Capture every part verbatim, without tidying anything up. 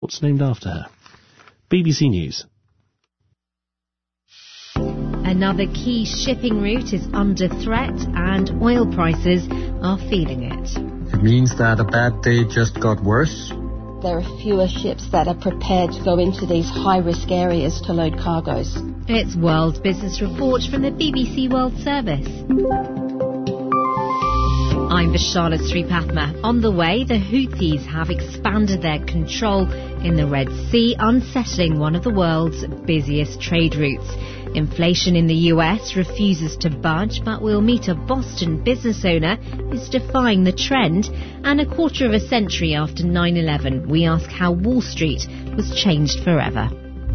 What's named after her? B B C News. Another key shipping route is under threat and oil prices are feeling it. It means that a bad day just got worse. There are fewer ships that are prepared to go into these high-risk areas to load cargoes. It's World Business Report from the B B C World Service. I'm Vishala Sripathma. On the way, the Houthis have expanded their control in the Red Sea, unsettling one of the world's busiest trade routes. Inflation in the U S refuses to budge, but we'll meet a Boston business owner who's defying the trend. And a quarter of a century after nine eleven, we ask how Wall Street was changed forever.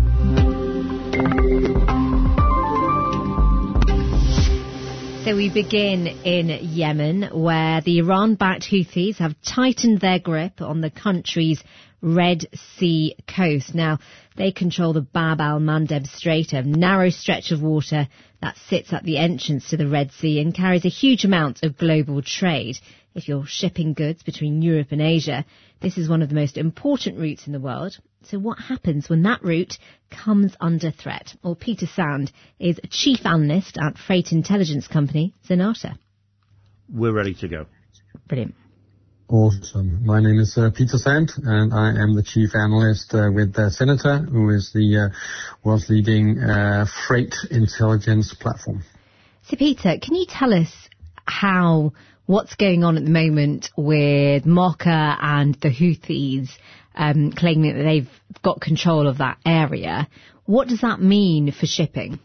So we begin in Yemen, where the Iran-backed Houthis have tightened their grip on the country's Red Sea coast. Now, they control the Bab al-Mandeb Strait, a narrow stretch of water that sits at the entrance to the Red Sea and carries a huge amount of global trade. If you're shipping goods between Europe and Asia, this is one of the most important routes in the world. So what happens when that route comes under threat? Well, Peter Sand is Chief Analyst at freight intelligence company Xenata. We're ready to go. Brilliant. Awesome. My name is uh, Peter Sand, and I am the Chief Analyst uh, with uh, Xenata, who is the uh, world's leading uh, freight intelligence platform. So, Peter, can you tell us how what's going on at the moment with Mocha and the Houthis um, claiming that they've got control of that area? What does that mean for shipping?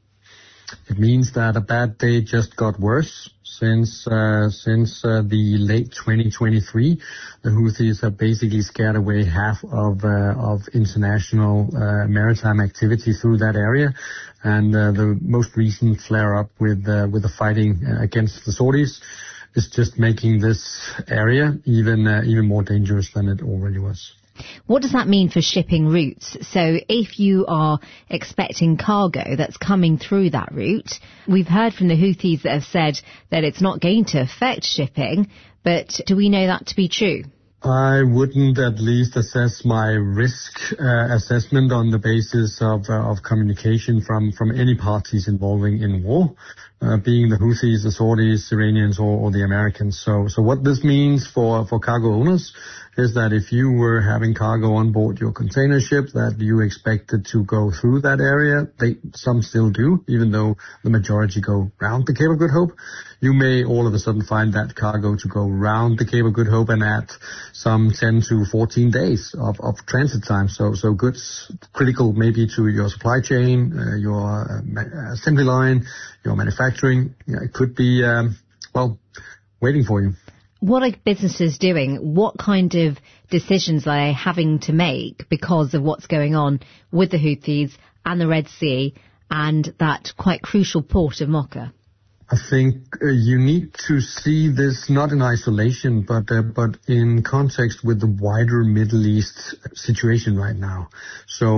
It means that a bad day just got worse. Since uh, since uh, the late twenty twenty-three, the Houthis have basically scared away half of uh, of international uh, maritime activity through that area, and uh, the most recent flare-up with uh, with the fighting against the Saudis is just making this area even uh, even more dangerous than it already was. What does that mean for shipping routes? So if you are expecting cargo that's coming through that route, we've heard from the Houthis that have said that it's not going to affect shipping, but do we know that to be true? I wouldn't at least assess my risk uh, assessment on the basis of uh, of communication from, from any parties involving in war, uh, being the Houthis, the Saudis, Iranians, or, or the Americans. So so what this means for, for cargo owners is that if you were having cargo on board your container ship that you expected to go through that area, they some still do, even though the majority go round the Cape of Good Hope, you may all of a sudden find that cargo to go round the Cape of Good Hope and add some ten to fourteen days of, of transit time. So, so goods critical maybe to your supply chain, uh, your uh, assembly line, your manufacturing. Yeah, it could be, um, well, waiting for you. What are businesses doing? What kind of decisions are they having to make because of what's going on with the Houthis and the Red Sea and that quite crucial port of Mocha? I think uh, you need to see this not in isolation, but uh, but in context with the wider Middle East situation right now. So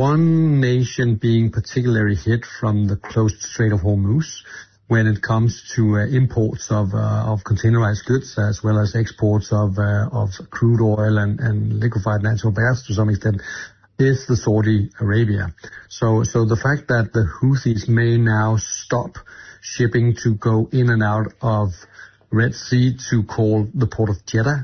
one nation being particularly hit from the closed Strait of Hormuz when it comes to uh, imports of uh, of containerized goods as well as exports of uh, of crude oil and, and liquefied natural gas to some extent is the Saudi Arabia. So so the fact that the Houthis may now stop shipping to go in and out of Red Sea to call the port of Jeddah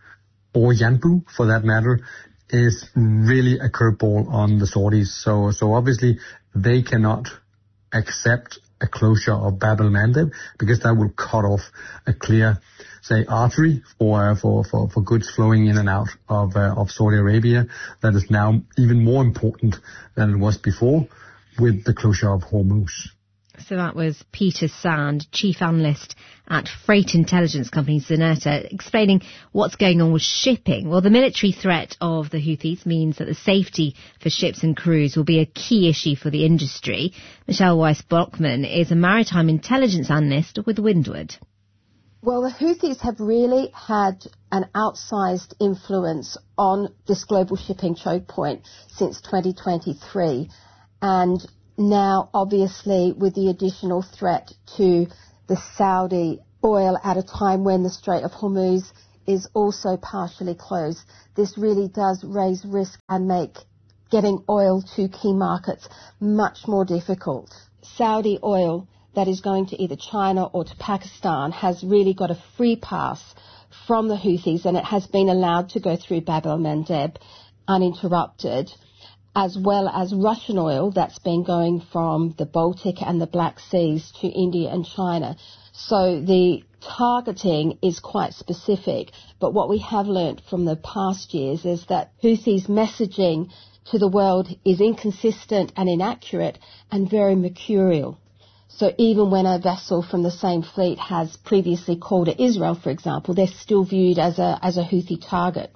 or Yanbu for that matter is really a curveball on the Saudis. So so obviously they cannot accept a closure of Bab al-Mandeb because that will cut off a clear, say, artery for for for, for goods flowing in and out of uh, of Saudi Arabia that is now even more important than it was before with the closure of Hormuz. So that was Peter Sand, Chief Analyst at freight intelligence company Xenata, explaining what's going on with shipping. Well, the military threat of the Houthis means that the safety for ships and crews will be a key issue for the industry. Michelle Weiss-Brockman is a maritime intelligence analyst with Windward. Well, the Houthis have really had an outsized influence on this global shipping choke point since twenty twenty-three. And now, obviously, with the additional threat to the Saudi oil at a time when the Strait of Hormuz is also partially closed, this really does raise risk and make getting oil to key markets much more difficult. Saudi oil that is going to either China or to Pakistan has really got a free pass from the Houthis, and it has been allowed to go through Bab el-Mandeb uninterrupted, as well as Russian oil that's been going from the Baltic and the Black Seas to India and China. So the targeting is quite specific, but what we have learnt from the past years is that Houthis' messaging to the world is inconsistent and inaccurate and very mercurial. So even when a vessel from the same fleet has previously called at Israel, for example, they're still viewed as a as a Houthi target.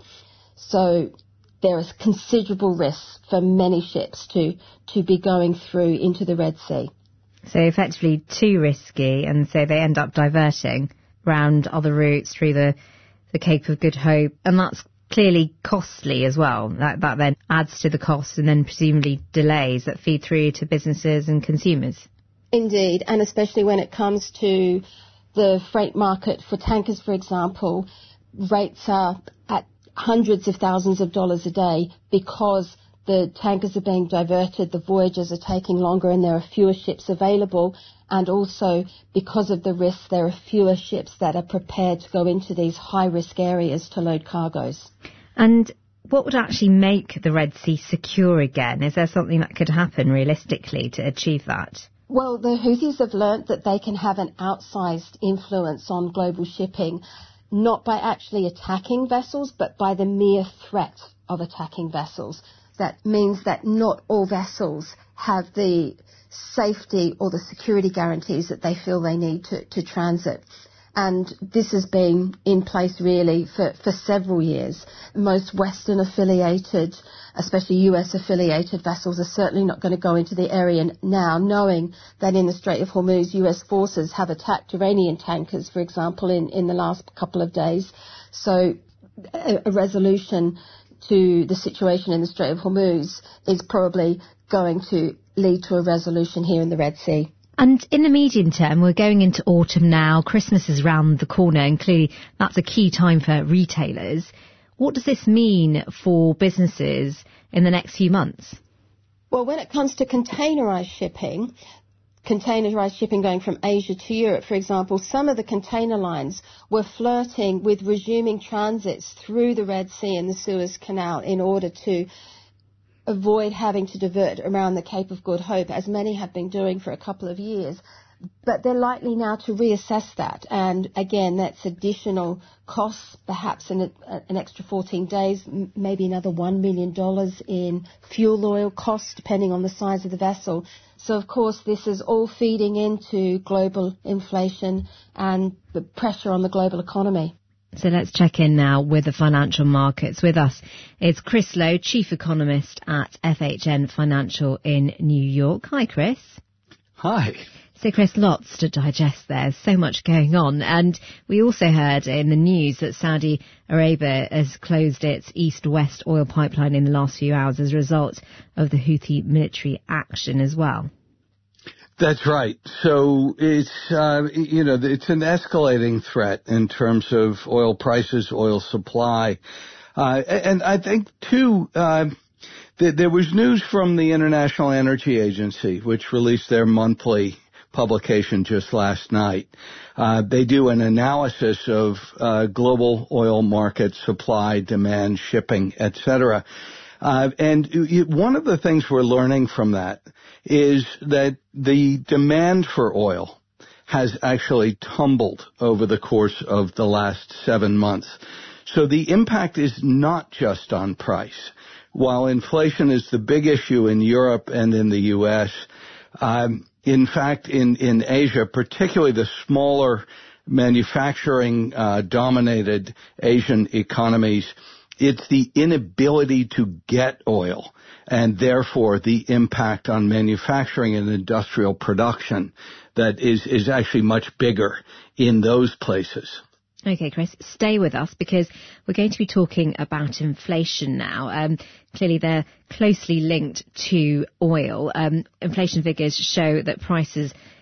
So there is considerable risk for many ships to, to be going through into the Red Sea. So effectively too risky, and so they end up diverting round other routes through the, the Cape of Good Hope, and that's clearly costly as well. That, that then adds to the cost and then presumably delays that feed through to businesses and consumers. Indeed, and especially when it comes to the freight market for tankers, for example, rates are at hundreds of thousands of dollars a day because the tankers are being diverted, the voyages are taking longer, and there are fewer ships available. And also, because of the risk, there are fewer ships that are prepared to go into these high-risk areas to load cargoes. And what would actually make the Red Sea secure again? Is there something that could happen realistically to achieve that? Well, the Houthis have learnt that they can have an outsized influence on global shipping, not by actually attacking vessels, but by the mere threat of attacking vessels. That means that not all vessels have the safety or the security guarantees that they feel they need to, to transit. And this has been in place really for, for several years. Most Western affiliated, especially U S affiliated vessels are certainly not going to go into the area now, knowing that in the Strait of Hormuz, U S forces have attacked Iranian tankers, for example, in, in the last couple of days. So a, a resolution to the situation in the Strait of Hormuz is probably going to lead to a resolution here in the Red Sea. And in the medium term, we're going into autumn now, Christmas is round the corner, and clearly that's a key time for retailers. What does this mean for businesses in the next few months? Well, when it comes to containerised shipping, containerised shipping going from Asia to Europe, for example, some of the container lines were flirting with resuming transits through the Red Sea and the Suez Canal in order to avoid having to divert around the Cape of Good Hope, as many have been doing for a couple of years. But they're likely now to reassess that. And again, that's additional costs, perhaps an, an extra fourteen days, maybe another one million dollars in fuel oil costs, depending on the size of the vessel. So, of course, this is all feeding into global inflation and the pressure on the global economy. So let's check in now with the financial markets. With us is Chris Lowe, Chief Economist at F H N Financial in New York. Hi, Chris. Hi. So, Chris, lots to digest there. So much going on. And we also heard in the news that Saudi Arabia has closed its east-west oil pipeline in the last few hours as a result of the Houthi military action as well. That's right. So it's, uh, you know, it's an escalating threat in terms of oil prices, oil supply. Uh, and I think, too, uh, th- there was news from the International Energy Agency, which released their monthly publication just last night. Uh, they do an analysis of uh, global oil market supply, demand, shipping, et cetera. Uh, and one of the things we're learning from that is that the demand for oil has actually tumbled over the course of the last seven months. So the impact is not just on price. While inflation is the big issue in Europe and in the U S, um, in fact, in, in Asia, particularly the smaller manufacturing uh, dominated Asian economies, it's the inability to get oil and therefore the impact on manufacturing and industrial production that is, is actually much bigger in those places. Okay, Chris, stay with us because we're going to be talking about inflation now. Um, clearly, they're closely linked to oil. Um, inflation figures show that prices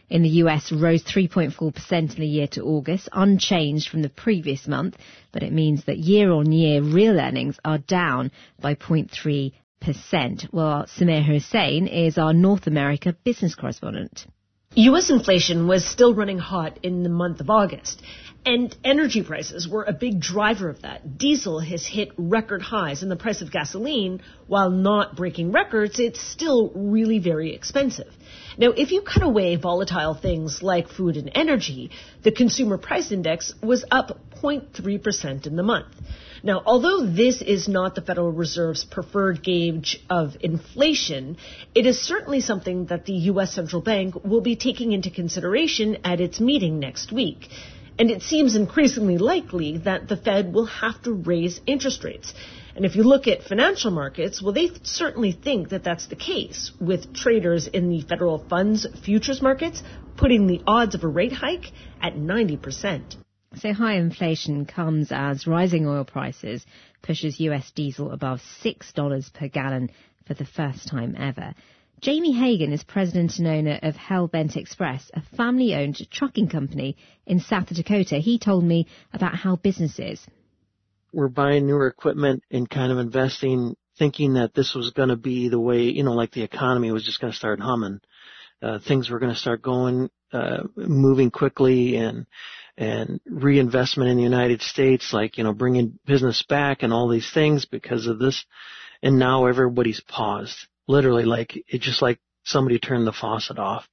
in the U S rose three point four percent in the year to August, unchanged from the previous month, but it means that year-on-year real earnings are down by zero point three percent. Well, Samir Hussain is our North America business correspondent. U S inflation was still running hot in the month of August, and energy prices were a big driver of that. Diesel has hit record highs, and the price of gasoline, while not breaking records, it's still really very expensive. Now, if you cut away volatile things like food and energy, the consumer price index was up zero point three percent in the month. Now, although this is not the Federal Reserve's preferred gauge of inflation, it is certainly something that the U S Central Bank will be taking into consideration at its meeting next week. And it seems increasingly likely that the Fed will have to raise interest rates. And if you look at financial markets, well, they certainly think that that's the case, with traders in the federal funds futures markets putting the odds of a rate hike at ninety percent. So high inflation comes as rising oil prices pushes U S diesel above six dollars per gallon for the first time ever. Jamie Hagan is president and owner of Hellbent Express, a family-owned trucking company in South Dakota. He told me about how business is. We're buying newer equipment and kind of investing, thinking that this was going to be the way, you know, like the economy was just going to start humming. Uh, things were going to start going, uh, moving quickly, and and reinvestment in the United States, like, you know, bringing business back and all these things because of this. And now everybody's paused. Literally, like, it's just like somebody turned the faucet off.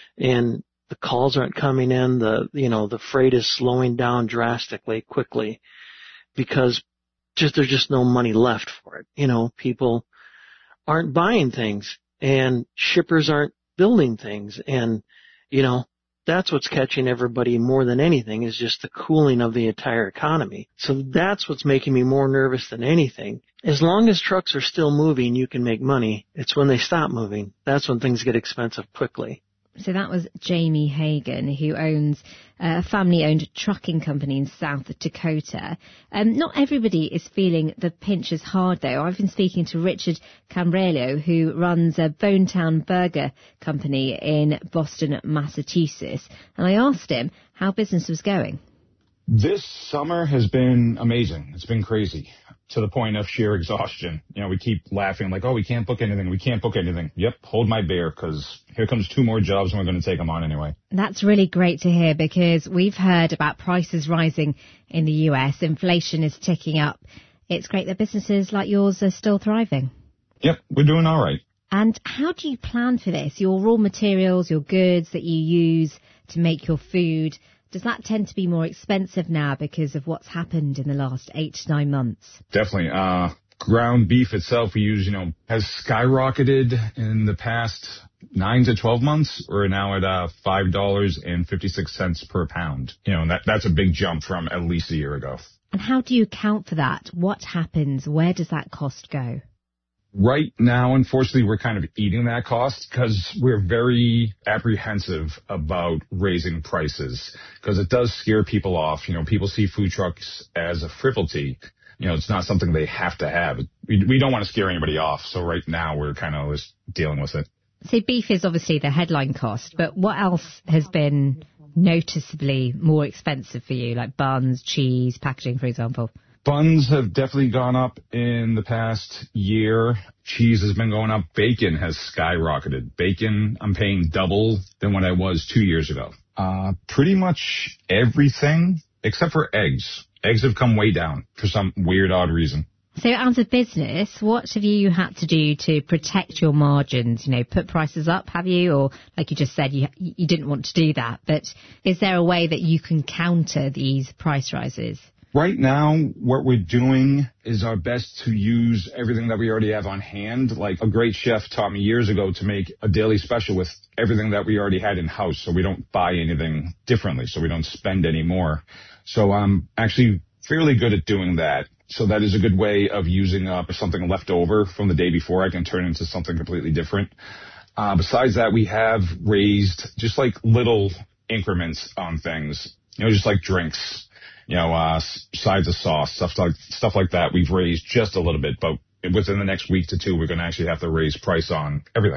And the calls aren't coming in. The, you know, the freight is slowing down drastically, quickly, because just there's just no money left for it. You know, people aren't buying things, and shippers aren't building things. And, you know, that's what's catching everybody more than anything, is just the cooling of the entire economy. So that's what's making me more nervous than anything. As long as trucks are still moving, you can make money. It's when they stop moving, that's when things get expensive quickly. So that was Jamie Hagan, who owns a family-owned trucking company in South Dakota. Um, not everybody is feeling the pinch as hard, though. I've been speaking to Richard Cambrello, who runs a Bonetown Burger company in Boston, Massachusetts, and I asked him how business was going. This summer has been amazing. It's been crazy, to the point of sheer exhaustion. You know, we keep laughing like, oh, we can't book anything. We can't book anything. Yep, hold my beer, because here comes two more jobs and we're going to take them on anyway. That's really great to hear, because we've heard about prices rising in the U S. Inflation is ticking up. It's great that businesses like yours are still thriving. Yep, we're doing all right. And how do you plan for this? Your raw materials, your goods that you use to make your food, does that tend to be more expensive now because of what's happened in the last eight to nine months? Definitely. Uh, ground beef itself, we use, you know, has skyrocketed in the past nine to twelve months. We're now at uh, five dollars and fifty-six cents per pound. You know, and that, that's a big jump from at least a year ago. And how do you account for that? What happens? Where does that cost go? Right now, unfortunately, we're kind of eating that cost because we're very apprehensive about raising prices, because it does scare people off. You know, people see food trucks as a frivolity. You know, it's not something they have to have. We, we don't want to scare anybody off. So right now we're kind of just dealing with it. So beef is obviously the headline cost, but what else has been noticeably more expensive for you, like buns, cheese, packaging, for example? Buns have definitely gone up in the past year. Cheese has been going up. Bacon has skyrocketed. Bacon, I'm paying double than what I was two years ago. Uh, pretty much everything except for eggs. Eggs have come way down for some weird, odd reason. So as a business, what have you had to do to protect your margins? You know, put prices up, have you? Or like you just said, you you didn't want to do that. But is there a way that you can counter these price rises? Right now, what we're doing is our best to use everything that we already have on hand. Like a great chef taught me years ago to make a daily special with everything that we already had in-house, so we don't buy anything differently, so we don't spend any more. So I'm actually fairly good at doing that. So that is a good way of using up something left over from the day before. I can turn into something completely different. Uh, besides that, we have raised just like little increments on things, you know, just like drinks. You know, uh, sides of sauce, stuff like stuff like that. We've raised just a little bit, but within the next week to two, we're going to actually have to raise price on everything.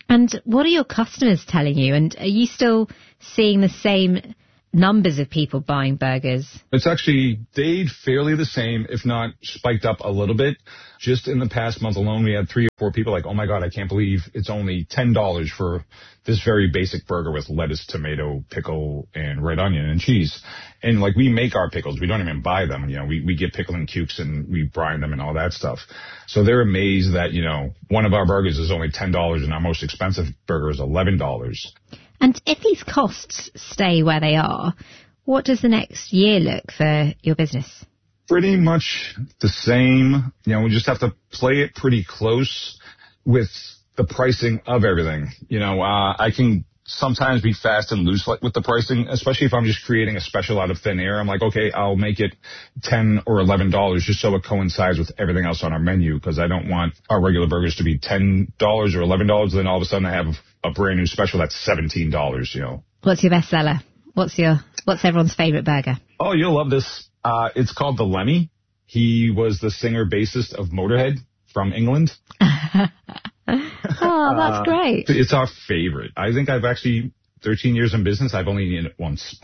And what are your customers telling you? And are you still seeing the same numbers of people buying burgers? It's actually stayed fairly the same, if not spiked up a little bit. Just in the past month alone, we had three or four people like, oh my God, I can't believe it's only ten dollars for this very basic burger with lettuce, tomato, pickle, and red onion and cheese. And like, we make our pickles. We don't even buy them. You know, we, we get pickle and cukes and we brine them and all that stuff. So they're amazed that, you know, one of our burgers is only ten dollars and our most expensive burger is eleven dollars. And if these costs stay where they are, what does the next year look for your business? Pretty much the same. You know, we just have to play it pretty close with the pricing of everything. You know, uh, I can sometimes be fast and loose like with the pricing, especially if I'm just creating a special out of thin air. I'm like, okay, I'll make it ten or eleven dollars just so it coincides with everything else on our menu, because I don't want our regular burgers to be ten dollars or eleven dollars. Then all of a sudden I have a brand new special that's seventeen dollars, you know. What's your bestseller? What's your, what's everyone's favorite burger? Oh, you'll love this. Uh, it's called the Lemmy. He was the singer bassist of Motorhead from England. Oh, that's uh, great. It's our favorite. I think I've actually, thirteen years in business, I've only eaten it once.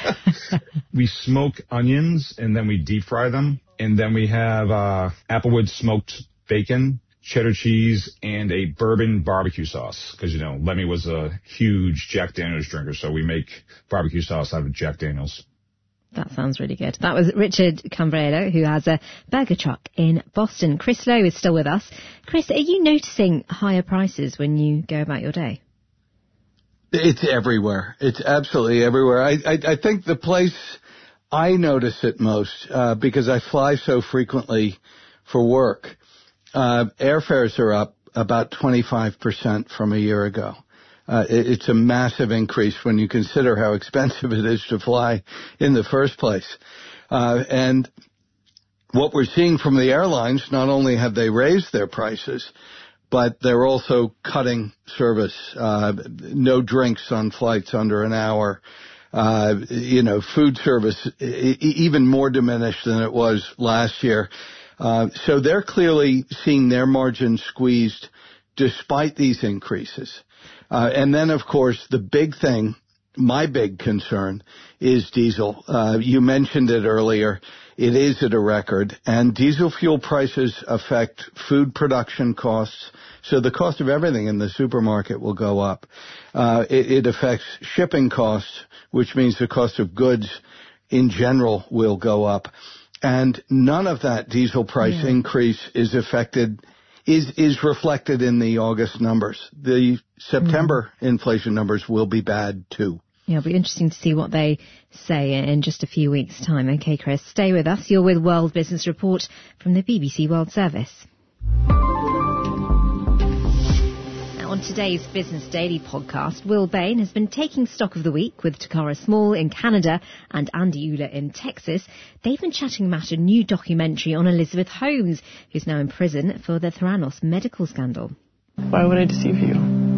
We smoke onions and then we deep fry them. And then we have uh, Applewood smoked bacon, cheddar cheese, and a bourbon barbecue sauce. Because, you know, Lemmy was a huge Jack Daniels drinker, so we make barbecue sauce out of Jack Daniels. That sounds really good. That was Richard Cambrello, who has a burger truck in Boston. Chris Lowe is still with us. Chris, are you noticing higher prices when you go about your day? It's everywhere. It's absolutely everywhere. I, I, I think the place I notice it most, uh, because I fly so frequently for work, uh, airfares are up about twenty-five percent from a year ago. Uh, it, it's a massive increase when you consider how expensive it is to fly in the first place. Uh, and what we're seeing from the airlines, not only have they raised their prices, but they're also cutting service. Uh, no drinks on flights under an hour. Uh, you know, food service e- even more diminished than it was last year. Uh, so they're clearly seeing their margins squeezed despite these increases. Uh, and then, of course, the big thing, my big concern, is diesel. Uh, you mentioned it earlier. It is at a record, and diesel fuel prices affect food production costs. So the cost of everything in the supermarket will go up. Uh, it, it affects shipping costs, which means the cost of goods in general will go up. And none of that diesel price yeah. increase is affected is is reflected in the August numbers. The September mm. inflation numbers will be bad, too. Yeah, it'll be interesting to see what they say in just a few weeks' time. OK, Chris, stay with us. You're with World Business Report from the B B C World Service. Now, on today's Business Daily podcast, Will Bain has been taking stock of the week with Takara Small in Canada and Andy Uhler in Texas. They've been chatting about a new documentary on Elizabeth Holmes, who's now in prison for the Theranos medical scandal. Why would I deceive you?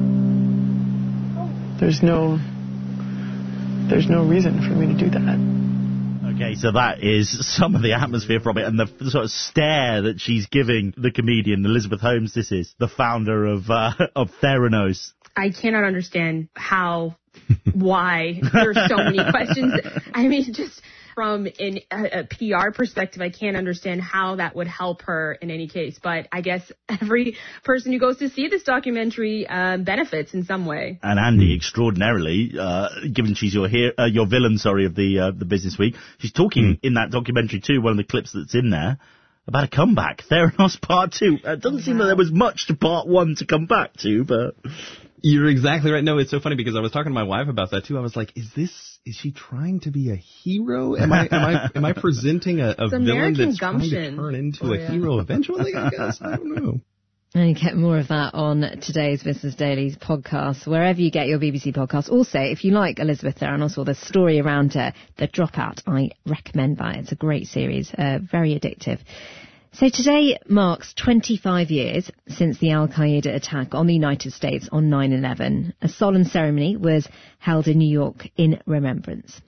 There's no... There's no reason for me to do that. Okay, so that is some of the atmosphere from it, and the sort of stare that she's giving the comedian Elizabeth Holmes. This is the founder of uh, of Theranos. I cannot understand how, why there are so many questions. I mean, just from an, a, a P R perspective, I can't understand how that would help her in any case. But I guess every person who goes to see this documentary um, benefits in some way. And Andy, extraordinarily, uh, given she's your hero, uh, your villain, sorry, of the uh, the Business Week, she's talking mm. in that documentary too. One of the clips that's in there about a comeback, Theranos Part Two. It doesn't oh, seem wow. like there was much to Part One to come back to, but. You're exactly right. No, it's so funny because I was talking to my wife about that too. I was like, "Is this? Is she trying to be a hero? Am I? Am I? Am I presenting a, a villain American that's gumption. trying to turn into oh, a yeah. hero eventually? I guess I don't know." And you get more of that on today's Business Daily's podcast, wherever you get your B B C podcast. Also, if you like Elizabeth Theranos or the story around her, The Dropout, I recommend that. It's a great series, uh, very addictive. So today marks twenty-five years since the Al-Qaeda attack on the United States on nine eleven. A solemn ceremony was held in New York in remembrance.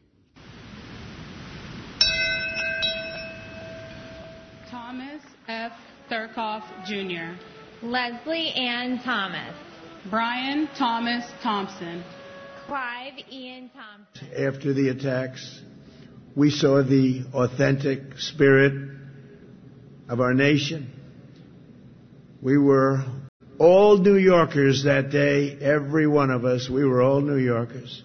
Thomas F. Thurkoff, Junior Leslie Ann Thomas. Brian Thomas Thompson. Clive Ian Thompson. After the attacks, we saw the authentic spirit of our nation. We were all New Yorkers that day, every one of us. We were all New Yorkers.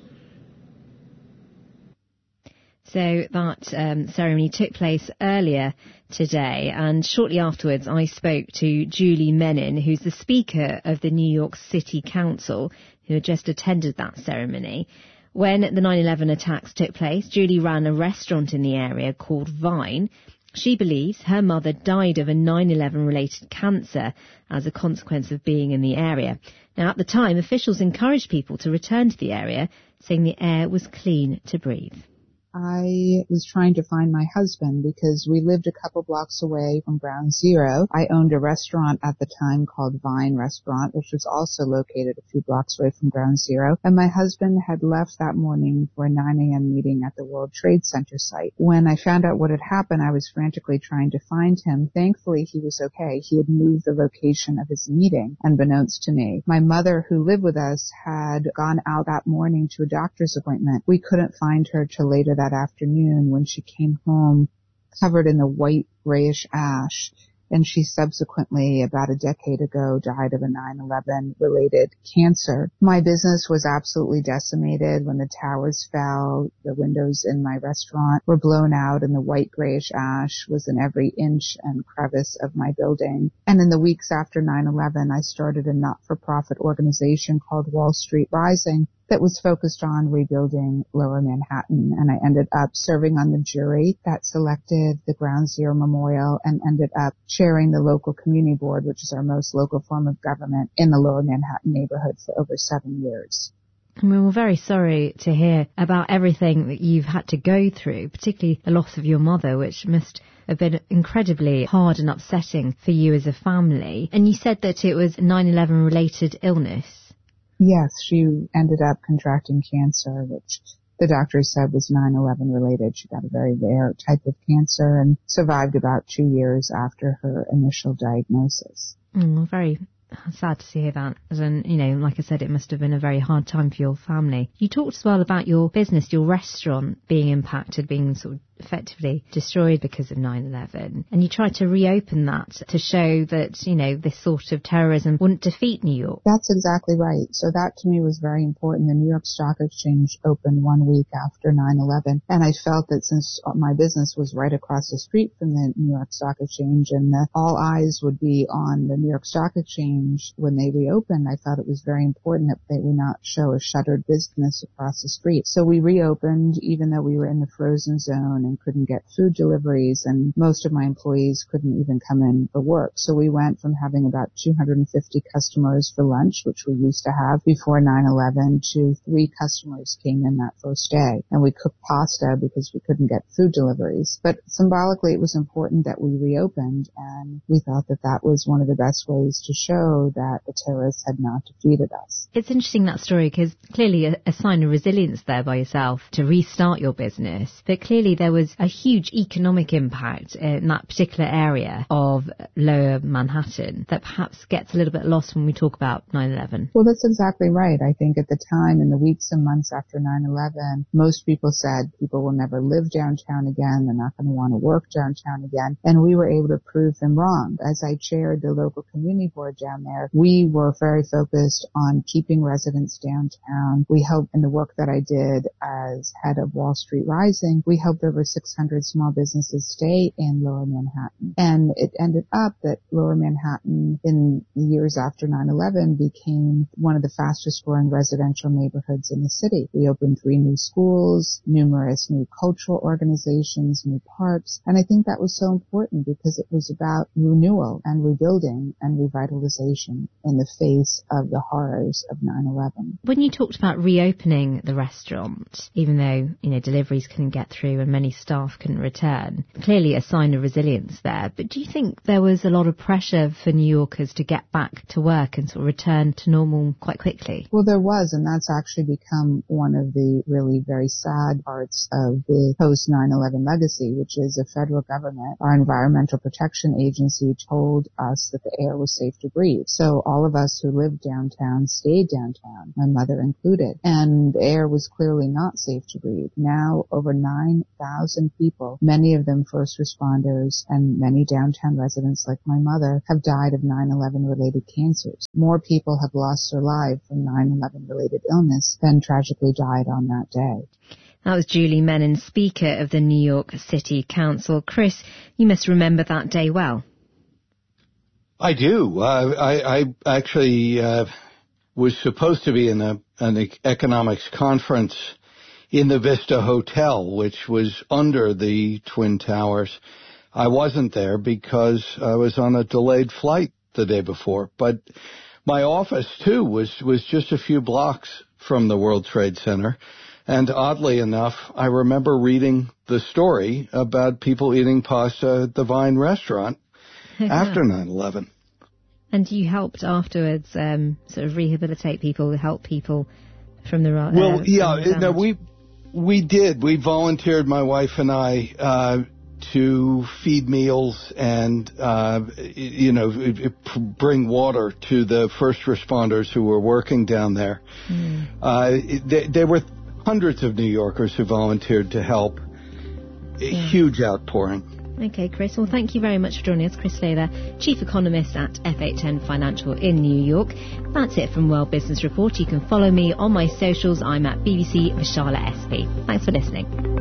So that um, ceremony took place earlier today, and shortly afterwards I spoke to Julie Menin, who's the Speaker of the New York City Council, who had just attended that ceremony. When the nine eleven attacks took place, Julie ran a restaurant in the area called Vine. She believes her mother died of a nine eleven related cancer as a consequence of being in the area. Now, at the time, officials encouraged people to return to the area, saying the air was clean to breathe. I was trying to find my husband because we lived a couple blocks away from Ground Zero. I owned a restaurant at the time called Vine Restaurant, which was also located a few blocks away from Ground Zero. And my husband had left that morning for a nine a.m. meeting at the World Trade Center site. When I found out what had happened, I was frantically trying to find him. Thankfully, he was okay. He had moved the location of his meeting, unbeknownst to me. My mother, who lived with us, had gone out that morning to a doctor's appointment. We couldn't find her till later that afternoon when she came home covered in the white grayish ash, and she subsequently, about a decade ago, died of a nine eleven related cancer. My business was absolutely decimated when the towers fell. The windows in my restaurant were blown out, and the white grayish ash was in every inch and crevice of my building. And in the weeks after nine eleven, I started a not-for-profit organization called Wall Street Rising that was focused on rebuilding Lower Manhattan, and I ended up serving on the jury that selected the Ground Zero Memorial and ended up chairing the local community board, which is our most local form of government in the Lower Manhattan neighborhood, for over seven years. I mean, we're very sorry to hear about everything that you've had to go through, particularly the loss of your mother, which must have been incredibly hard and upsetting for you as a family. And you said that it was nine eleven related illness. Yes, she ended up contracting cancer, which the doctor said was nine eleven related. She got a very rare type of cancer and survived about two years after her initial diagnosis. Mm, very sad to hear that. And, you know, like I said, it must have been a very hard time for your family. You talked as well about your business, your restaurant being impacted, being sort of effectively destroyed because of nine eleven. And you tried to reopen that to show that, you know, this sort of terrorism wouldn't defeat New York. That's exactly right. So that to me was very important. The New York Stock Exchange opened one week after nine eleven. And I felt that since my business was right across the street from the New York Stock Exchange and the, all eyes would be on the New York Stock Exchange when they reopened, I thought it was very important that they would not show a shuttered business across the street. So we reopened even though we were in the frozen zone and couldn't get food deliveries, and most of my employees couldn't even come in for work. So we went from having about two hundred fifty customers for lunch, which we used to have before nine eleven, to three customers came in that first day. And we cooked pasta because we couldn't get food deliveries. But symbolically, it was important that we reopened, and we thought that that was one of the best ways to show that the terrorists had not defeated us. It's interesting, that story, because clearly a, a sign of resilience there by yourself to restart your business. But clearly there was a huge economic impact in that particular area of Lower Manhattan that perhaps gets a little bit lost when we talk about nine eleven. Well, that's exactly right. I think at the time, in the weeks and months after nine eleven, most people said people will never live downtown again. They're not going to want to work downtown again. And we were able to prove them wrong. As I chaired the local community board down there, we were very focused on keeping residents downtown. We helped, in the work that I did as head of Wall Street Rising, we helped over six hundred small businesses stay in Lower Manhattan. And it ended up that Lower Manhattan, in the years after nine eleven, became one of the fastest growing residential neighborhoods in the city. We opened three new schools, numerous new cultural organizations, new parks. And I think that was so important because it was about renewal and rebuilding and revitalization in the face of the horrors of nine eleven. When you talked about reopening the restaurant, even though, you know, deliveries couldn't get through and many staff couldn't return, clearly a sign of resilience there. But do you think there was a lot of pressure for New Yorkers to get back to work and sort of return to normal quite quickly? Well, there was, and that's actually become one of the really very sad parts of the post nine eleven legacy, which is the federal government, our Environmental Protection Agency, told us that the air was safe to breathe. So all of us who lived downtown stayed downtown, my mother included, and the air was clearly not safe to breathe. Now over nine thousand people, many of them first responders and many downtown residents like my mother, have died of nine eleven related cancers. More people have lost their lives from nine eleven related illness than tragically died on that day. That was Julie Menin, Speaker of the New York City Council. Chris, you must remember that day well. I do. Uh, I, I actually uh, was supposed to be in a, an economics conference in the Vista Hotel, which was under the Twin Towers. I wasn't there because I was on a delayed flight the day before. But my office, too, was, was just a few blocks from the World Trade Center. And oddly enough, I remember reading the story about people eating pasta at the Vine restaurant after nine eleven. And you helped afterwards um, sort of rehabilitate people, help people from the... Uh, well, yeah, the no, we we did. We volunteered, my wife and I, uh, to feed meals and, uh, you know, bring water to the first responders who were working down there. Mm. Uh, they, there were hundreds of New Yorkers who volunteered to help. A yeah. huge outpouring. Okay, Chris. Well, thank you very much for joining us. Chris Lather, Chief Economist at F H N Financial in New York. That's it from World Business Report. You can follow me on my socials. I'm at B B C Vishala S P. Thanks for listening.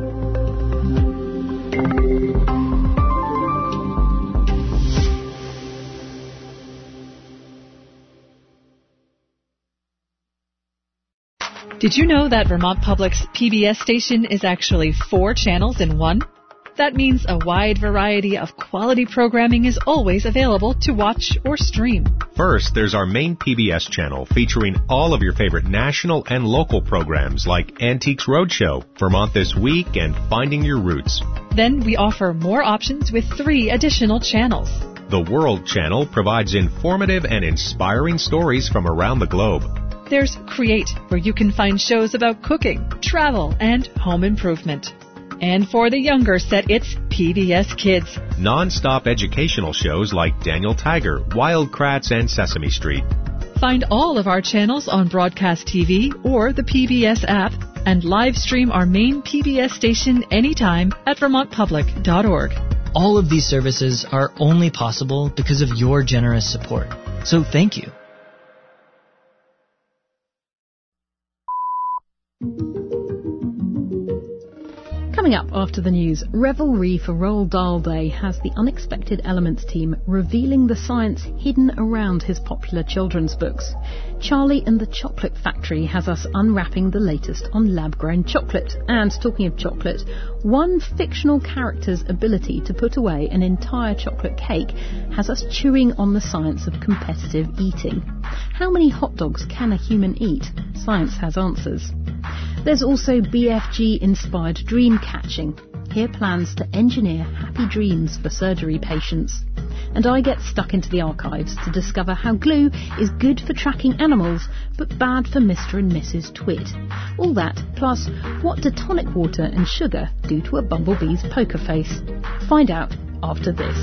Did you know that Vermont Public's P B S station is actually four channels in one? That means a wide variety of quality programming is always available to watch or stream. First, there's our main P B S channel featuring all of your favorite national and local programs like Antiques Roadshow, Vermont This Week, and Finding Your Roots. Then we offer more options with three additional channels. The World Channel provides informative and inspiring stories from around the globe. There's Create, where you can find shows about cooking, travel, and home improvement. And for the younger set, it's P B S Kids. Non-stop educational shows like Daniel Tiger, Wild Kratts, and Sesame Street. Find all of our channels on Broadcast T V or the P B S app, and live stream our main P B S station anytime at vermont public dot org. All of these services are only possible because of your generous support. So thank you. Coming up after the news, Revelry for Roald Dahl Day has the Unexpected Elements team revealing the science hidden around his popular children's books. Charlie and the Chocolate Factory has us unwrapping the latest on lab-grown chocolate. And talking of chocolate, one fictional character's ability to put away an entire chocolate cake has us chewing on the science of competitive eating. How many hot dogs can a human eat? Science has answers. There's also B F G-inspired dream catching. Here plans to engineer happy dreams for surgery patients. And I get stuck into the archives to discover how glue is good for tracking animals, but bad for Mister and Missus Twit. All that, plus what do tonic water and sugar do to a bumblebee's poker face? Find out after this.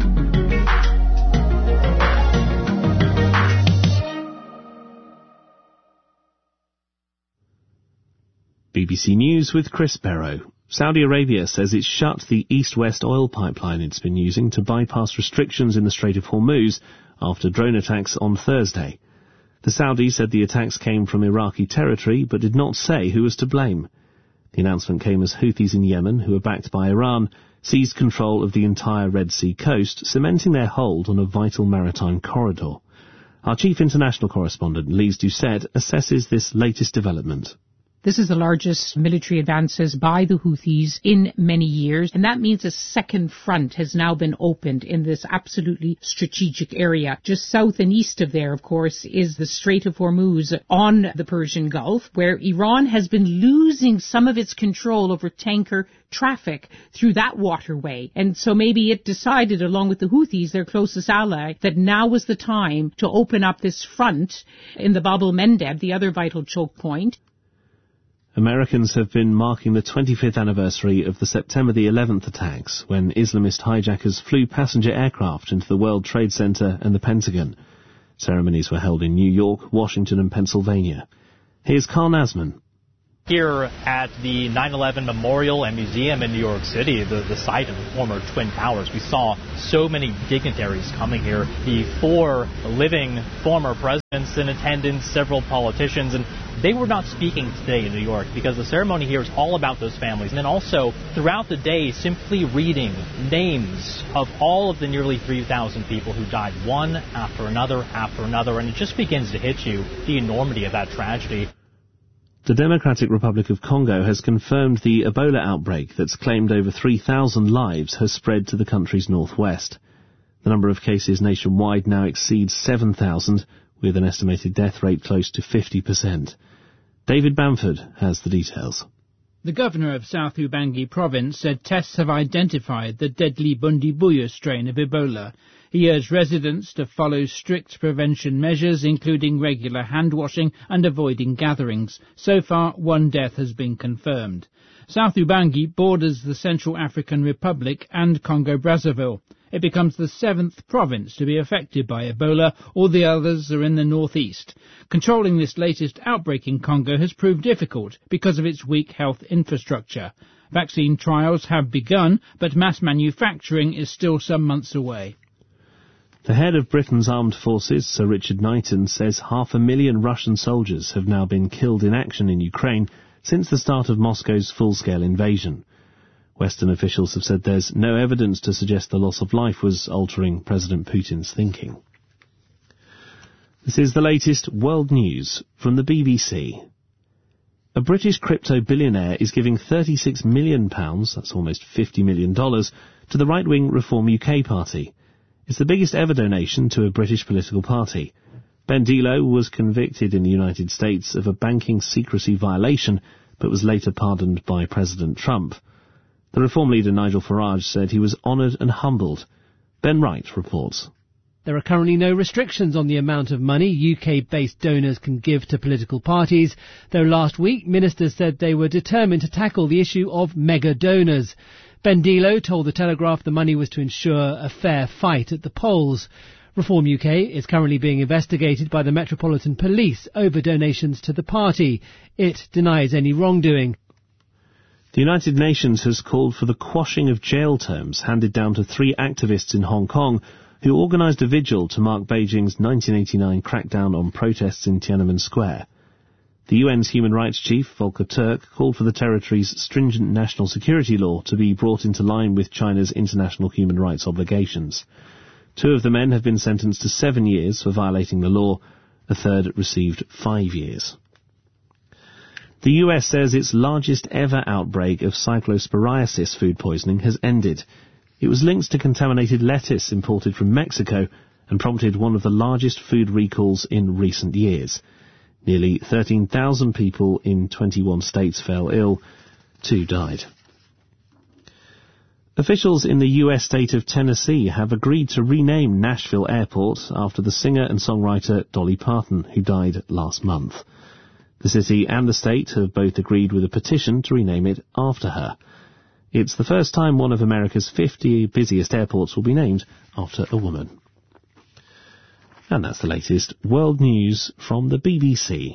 B B C News with Chris Barrow. Saudi Arabia says it's shut the east-west oil pipeline it's been using to bypass restrictions in the Strait of Hormuz after drone attacks on Thursday. The Saudis said the attacks came from Iraqi territory but did not say who was to blame. The announcement came as Houthis in Yemen, who are backed by Iran, seized control of the entire Red Sea coast, cementing their hold on a vital maritime corridor. Our chief international correspondent, Lise Doucette, assesses this latest development. This is the largest military advances by the Houthis in many years, and that means a second front has now been opened in this absolutely strategic area. Just south and east of there, of course, is the Strait of Hormuz on the Persian Gulf, where Iran has been losing some of its control over tanker traffic through that waterway. And so maybe it decided, along with the Houthis, their closest ally, that now was the time to open up this front in the Bab el-Mandeb, the other vital choke point. Americans have been marking the twenty-fifth anniversary of the September the eleventh attacks, when Islamist hijackers flew passenger aircraft into the World Trade Center and the Pentagon. Ceremonies were held in New York, Washington and Pennsylvania. Here's Carl Nasman. Here at the nine eleven Memorial and Museum in New York City, the, the site of the former Twin Towers, we saw so many dignitaries coming here. The four living former presidents in attendance, several politicians, and they were not speaking today in New York because the ceremony here is all about those families. And then also, throughout the day, simply reading names of all of the nearly three thousand people who died, one after another after another, and it just begins to hit you, the enormity of that tragedy. The Democratic Republic of Congo has confirmed the Ebola outbreak that's claimed over three thousand lives has spread to the country's northwest. The number of cases nationwide now exceeds seven thousand, with an estimated death rate close to fifty percent. David Bamford has the details. The governor of South Ubangi province said tests have identified the deadly Bundibugyo strain of Ebola. He urged residents to follow strict prevention measures, including regular hand washing and avoiding gatherings. So far, one death has been confirmed. South Ubangi borders the Central African Republic and Congo-Brazzaville. It becomes the seventh province to be affected by Ebola. All the others are in the northeast. Controlling this latest outbreak in Congo has proved difficult because of its weak health infrastructure. Vaccine trials have begun, but mass manufacturing is still some months away. The head of Britain's armed forces, Sir Richard Knighton, says half a million Russian soldiers have now been killed in action in Ukraine since the start of Moscow's full-scale invasion. Western officials have said there's no evidence to suggest the loss of life was altering President Putin's thinking. This is the latest world news from the B B C. A British crypto billionaire is giving thirty-six million pounds, that's almost fifty million dollars, to the right-wing Reform U K party. It's the biggest ever donation to a British political party. Ben Dilo was convicted in the United States of a banking secrecy violation, but was later pardoned by President Trump. The Reform leader Nigel Farage said he was honoured and humbled. Ben Wright reports. There are currently no restrictions on the amount of money U K-based donors can give to political parties, though last week ministers said they were determined to tackle the issue of mega donors. Ben Dilo told The Telegraph the money was to ensure a fair fight at the polls. Reform U K is currently being investigated by the Metropolitan Police over donations to the party. It denies any wrongdoing. The United Nations has called for the quashing of jail terms handed down to three activists in Hong Kong who organised a vigil to mark Beijing's nineteen eighty-nine crackdown on protests in Tiananmen Square. The U N's Human Rights Chief, Volker Turk, called for the territory's stringent national security law to be brought into line with China's international human rights obligations. Two of the men have been sentenced to seven years for violating the law. A third received five years. The U S says its largest ever outbreak of cyclosporiasis food poisoning has ended. It was linked to contaminated lettuce imported from Mexico and prompted one of the largest food recalls in recent years. Nearly thirteen thousand people in twenty-one states fell ill. Two died. Officials in the U S state of Tennessee have agreed to rename Nashville Airport after the singer and songwriter Dolly Parton, who died last month. The city and the state have both agreed with a petition to rename it after her. It's the first time one of America's fifty busiest airports will be named after a woman. And that's the latest world news from the B B C.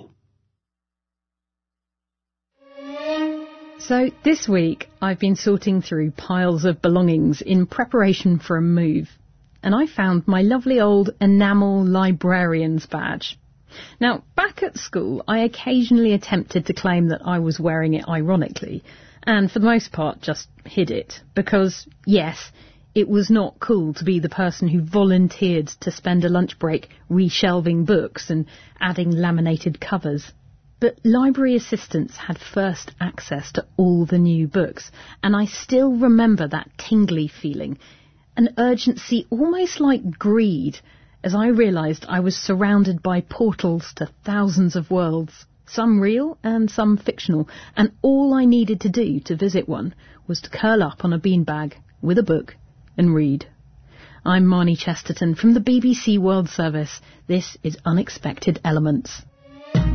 So this week I've been sorting through piles of belongings in preparation for a move, and I found my lovely old enamel librarian's badge. Now, back at school, I occasionally attempted to claim that I was wearing it ironically, and for the most part just hid it, because, yes, it was not cool to be the person who volunteered to spend a lunch break reshelving books and adding laminated covers. But library assistants had first access to all the new books, and I still remember that tingly feeling, an urgency almost like greed, as I realised I was surrounded by portals to thousands of worlds, some real and some fictional, and all I needed to do to visit one was to curl up on a beanbag with a book and read. I'm Marnie Chesterton from the B B C World Service. This is Unexpected Elements.